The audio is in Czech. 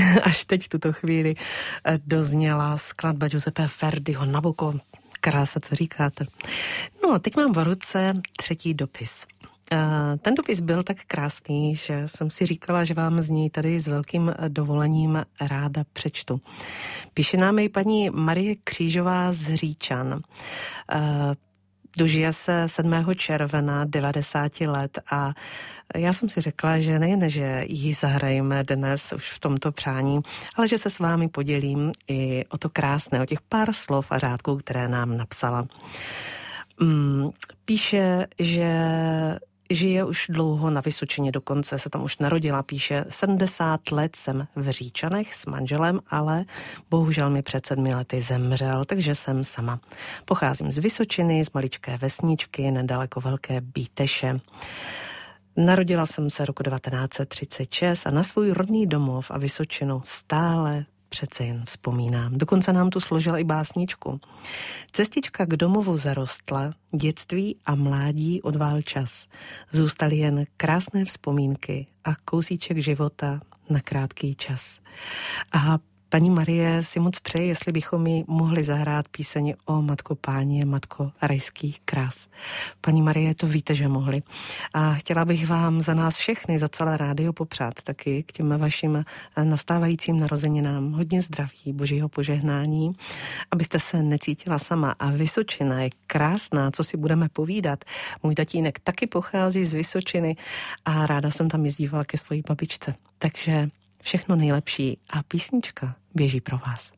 až teď v tuto chvíli dozněla skladba Giuseppe Verdiho Nabucco. Krása, co říkáte. No a teď mám v ruce 3. dopis. Ten dopis byl tak krásný, že jsem si říkala, že vám z něj tady s velkým dovolením ráda přečtu. Píše nám i paní Marie Křížová z Říčan. Dožije se 7. června 90 let a já jsem si řekla, že nejen, že ji zahrajeme dnes už v tomto přání, ale že se s vámi podělím i o to krásné, o těch pár slov a řádků, které nám napsala. Píše, že žije už dlouho na Vysočině, dokonce se tam už narodila, píše, 70 let jsem v Říčanech s manželem, ale bohužel mi před 7 lety zemřel, takže jsem sama. Pocházím z Vysočiny, z maličké vesničky, nedaleko Velké Bíteše. Narodila jsem se roku 1936 a na svůj rodný domov a Vysočinu stále přece jen vzpomínám. Dokonce nám tu složila i básničku. Cestička k domovu zarostla, dětství a mládí odvál čas. Zůstaly jen krásné vzpomínky a kousíček života na krátký čas. A paní Marie si moc přeje, jestli bychom jí mohli zahrát píseň o Matko Páně, Matko rajských krás. Paní Marie, to víte, že mohli. A chtěla bych vám za nás všechny, za celé rádio popřát taky k těm vašim nastávajícím narozeninám hodně zdraví, božího požehnání, abyste se necítila sama. A Vysočina je krásná, co si budeme povídat. Můj tatínek taky pochází z Vysočiny a ráda jsem tam jezdívala ke svojí babičce. Takže všechno nejlepší a písnička běží pro vás.